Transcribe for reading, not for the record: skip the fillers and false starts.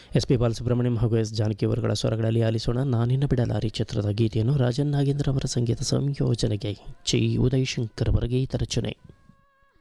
S P Balasubrahmanyam ಹಾಗೂ S Janaki ಅವರುಗಳ ಸ್ವರಗಳಲ್ಲಿ ಆಲಿಸೋಣ ನಾನಿನ್ನ ಬಿಡಲಾರಿ ಚಿತ್ರದ ಗೀತೆಯನ್ನು ರಾಜನ್ ನಾಗೇಂದ್ರ ಅವರ ಸಂಗೀತ ಸಂಯೋಜನೆಗೆ ಜಿ ಉದಯಶಂಕರ್ ಅವರ ಗೀತ ರಚನೆ.